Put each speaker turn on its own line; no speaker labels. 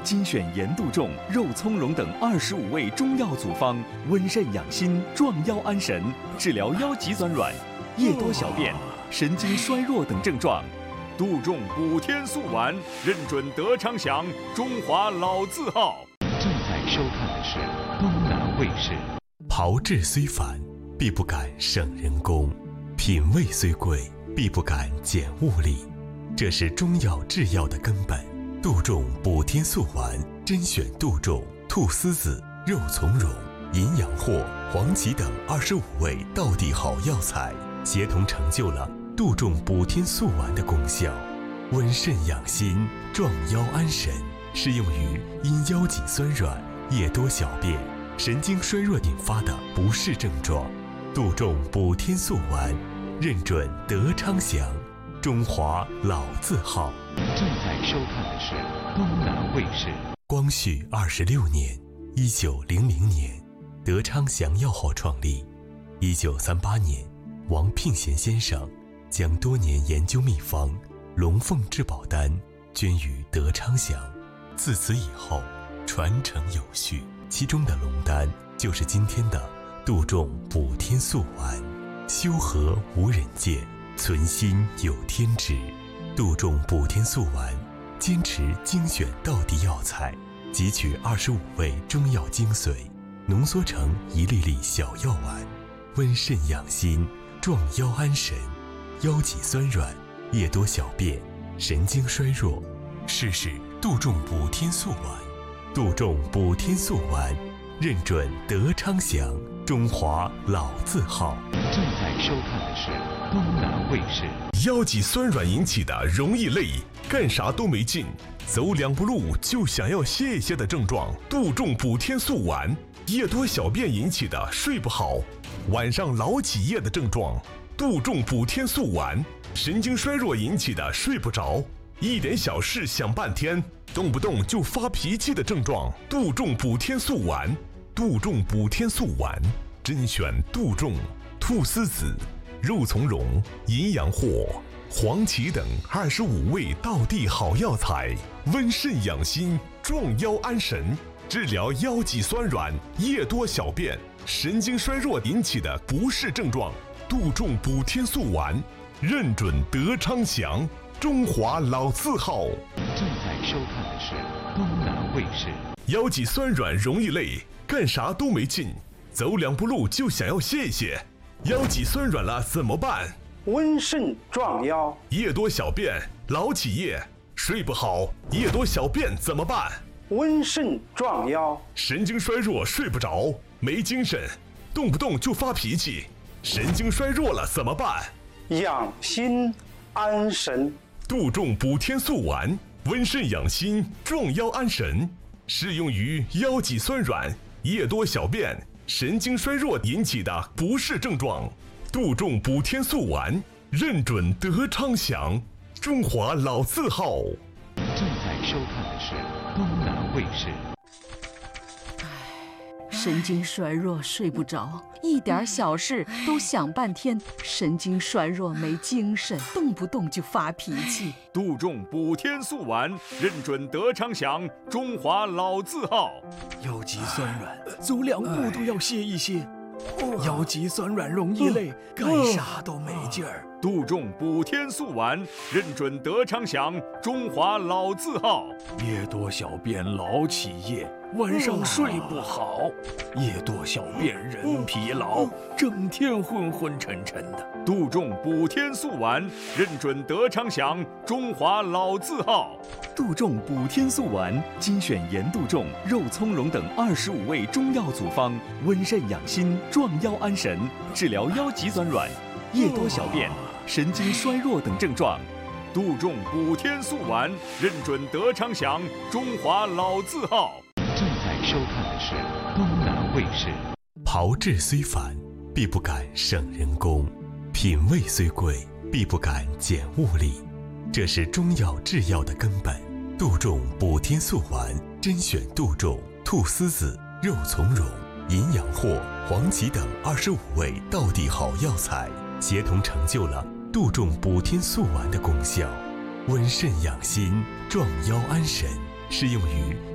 精选盐杜仲、肉苁蓉等25味中药组方，温肾养心、壮腰安神，治疗腰脊酸软、夜多小便、神经衰弱等症状。杜仲补天素丸，认准德昌祥，中华老字号。
正在收看的是东南卫视。
炮制虽繁，必不敢省人工；品味虽贵，必不敢减物力。这是中药制药的根本。杜仲补天素丸，甄选杜仲、菟丝子、肉苁蓉、银阳藿、黄芪等25味道地好药材，协同成就了杜仲补天素丸的功效，温肾养心、壮腰安神，适用于因腰脊酸软、夜多小便、神经衰弱引发的不适症状。杜仲补天素丸，认准德昌祥，中华老字号。
正在收看的是东南卫视。
光绪26年，1900年，德昌祥药号创立。1938年，王聘贤先生将多年研究秘方龙凤至宝丹捐于德昌祥，自此以后传承有序。其中的龙丹就是今天的杜仲补天素丸。修和无人见，存心有天知。杜仲补天素丸坚持精选道地药材，汲取25味中药精髓，浓缩成一粒粒小药丸，温肾养心、壮腰安神，腰脊酸软、夜多小便、神经衰弱，试试杜仲补天素丸。杜仲补天素丸，认准德昌祥，中华老字号。
正在收看的是东南卫视。
腰脊酸软引起的容易累，干啥都没劲，走两步路就想要歇一歇的症状，杜仲补天素丸。夜多小便引起的睡不好，晚上老起夜的症状，杜仲补天素丸。神经衰弱引起的睡不着，一点小事想半天，动不动就发脾气的症状，杜仲补天素丸。杜仲补天素丸，甄选杜仲、菟丝子、肉苁蓉、银阳藿、黄芪等25味道地好药材，温肾养心、壮腰安神，治疗腰脊酸软、夜多小便、神经衰弱引起的不适症状。杜仲补天素丸，认准德昌祥，中华老字号。
正在收看的是东南卫视。
腰脊酸软容易累，干啥都没劲，走两步路就想要歇一歇。腰脊酸软了怎么办？
温肾壮腰。
夜多小便，老起夜，睡不好，夜多小便怎么办？
温肾壮腰。
神经衰弱睡不着，没精神，动不动就发脾气，神经衰弱了怎么办？
养心安神。
杜仲补天素丸，温肾养心，壮腰安神，适用于腰脊酸软、夜多小便、神经衰弱引起的不适症状。杜仲补天素丸，认准德昌祥，中华老字号。
正在收看的是东南卫视。
神经衰弱睡不着，一点小事都想半天，神经衰弱没精神，动不动就发脾气。
杜仲补天素丸，认准德昌祥，中华老字号。
腰脊酸软，走两步都要歇一歇。腰脊酸软容易累，干啥都没劲儿。
杜仲补天素丸，认准德昌祥，中华老字号。
夜多小便老起夜，晚上睡不好，夜多小便人疲劳，整天昏昏沉沉的。
杜仲补天素丸，认准德昌祥，中华老字号。杜仲补天素丸，精选盐杜仲、肉苁蓉等25味中药组方，温肾养心、壮腰安神，治疗腰脊酸软、夜多小便、神经衰弱等症状。杜仲补天素丸，认准德昌祥，中华老字号。
正在收看的是东南卫视。
炮制虽繁，必不敢省人工；品味虽贵，必不敢减物力。这是中药制药的根本。杜仲补天素丸，甄选杜仲、菟丝子、肉苁蓉、银阳藿、黄芪等25味道地好药材，协同成就了杜仲补天素丸的功效，温肾养心、壮腰安神，适用于